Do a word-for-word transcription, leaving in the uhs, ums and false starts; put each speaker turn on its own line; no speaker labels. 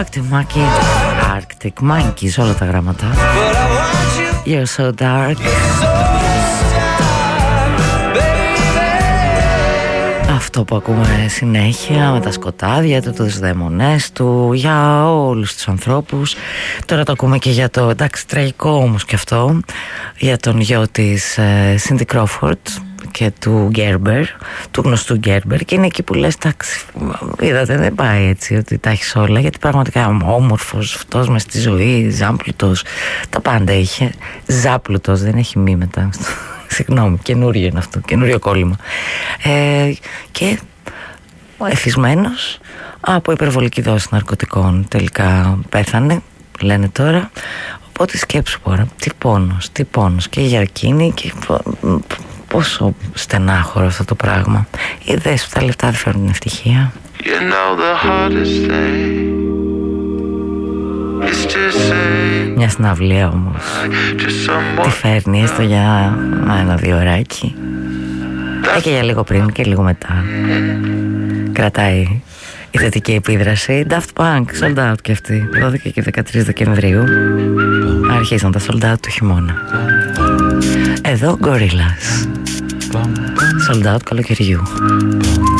Arctic Monkeys, Arctic Monkeys, όλα τα γράμματα. You're so dark. Αυτό που ακούμε συνέχεια με τα σκοτάδια του, τους δαίμονές του, για όλους τους ανθρώπους. Τώρα το ακούμε και για το, εντάξει, τραγικό όμως και αυτό, για τον γιο της Cindy Crawford και του Γκέρμπερ, του γνωστού Γκέρμπερ, και είναι εκεί που λες, εντάξει, είδατε, δεν πάει έτσι ότι τα έχεις όλα, γιατί πραγματικά όμορφος, αυτός μες στη ζωή, ζάμπλουτος, τα πάντα είχε. Ζάπλουτος, δεν έχει μη μετά. Συγγνώμη, καινούριο είναι αυτό, καινούριο κόλλημα. Ε, και εθισμένος από υπερβολική δόση ναρκωτικών τελικά πέθανε, λένε τώρα. Οπότε σκέψου τώρα, τι πόνος, τι πόνος και για εκείνη, και πόσο στενάχωρο αυτό το πράγμα. Είδες που τα λεφτά δεν φέρνουν την ευτυχία. You know the hardest thing. Μια συναυλία όμως τι φέρνει, έστω για ένα-δύο ωράκι, ε, και για λίγο πριν και λίγο μετά κρατάει η θετική επίδραση. Daft Punk, sold out και αυτή, δώδεκα και δεκατρείς Δεκεμβρίου αρχίζαν τα sold out του χειμώνα. Εδώ Gorillaz, sold out καλοκαιριού.